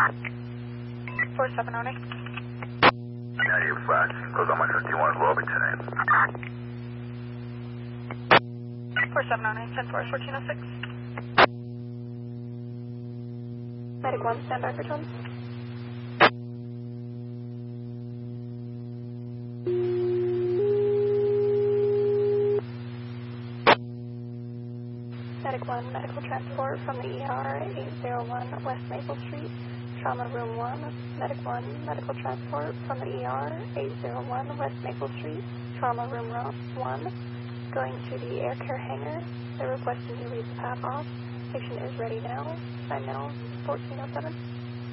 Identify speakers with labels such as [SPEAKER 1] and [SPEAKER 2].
[SPEAKER 1] 4709.
[SPEAKER 2] Negative 5. Goes on my 51 as well, be 10.
[SPEAKER 1] 4709, 10 4, 1406. Medic 1, stand by for tone. Medic 1, medical transport from the ER 801 West Maple Street, Trauma Room 1. Medic 1, medical transport from the ER 801 West Maple Street, Trauma Room 1. Going to the air care hangar. They're requesting you leave the path off. Patient is ready now. Time now 1407.